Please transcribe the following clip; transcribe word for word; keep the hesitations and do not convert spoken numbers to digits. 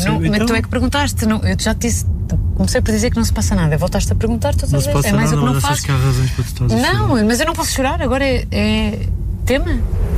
não, então... mas tu é que perguntaste, não, eu já te disse, comecei por dizer que não se passa nada, voltaste a perguntar, tu não se passa é mais nada, o que não mas faço. achas que há razões para tu estás a chorar? Não, mas eu não posso chorar, agora é, é tema.